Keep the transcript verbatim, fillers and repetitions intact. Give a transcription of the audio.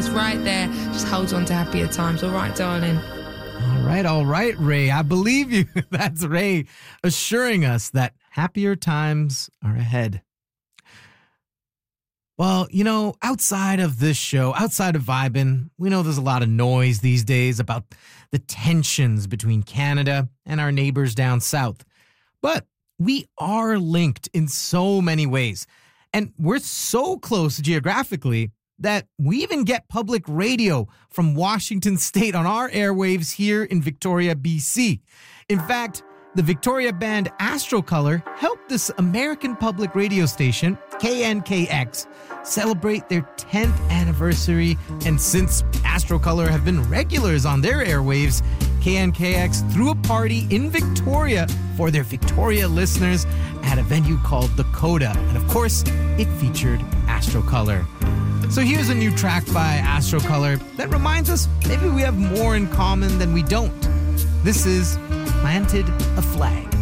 just right there. Just hold on to happier times. All right, darling. All right, all right, Ray. I believe you. That's Ray assuring us that happier times are ahead. Well, you know, outside of this show, outside of Vibin', we know there's a lot of noise these days about the tensions between Canada and our neighbors down south. But we are linked in so many ways. And we're so close geographically that we even get public radio from Washington State on our airwaves here in Victoria, B C. In fact, the Victoria band Astrocolor helped this American public radio station, K N K X, celebrate their tenth anniversary. And since Astrocolor have been regulars on their airwaves, K N K X threw a party in Victoria for their Victoria listeners at a venue called The Coda. And of course, it featured Astrocolor. So here's a new track by Astrocolor that reminds us maybe we have more in common than we don't. This is Planted a Flag.